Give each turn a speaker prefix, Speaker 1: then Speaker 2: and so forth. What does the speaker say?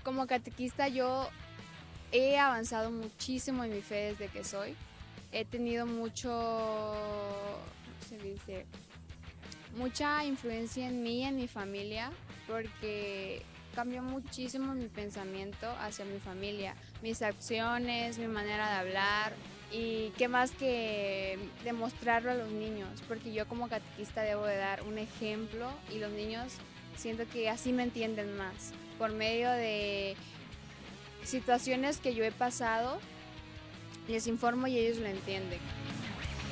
Speaker 1: Como catequista yo he avanzado muchísimo en mi fe desde que soy. He tenido ¿cómo se dice? Mucha influencia en mí y en mi familia porque cambió muchísimo mi pensamiento hacia mi familia, mis acciones, mi manera de hablar y qué más que demostrarlo a los niños, porque yo como catequista debo de dar un ejemplo y los niños siento que así me entienden más, por medio de situaciones que yo he pasado, les informo y ellos lo entienden.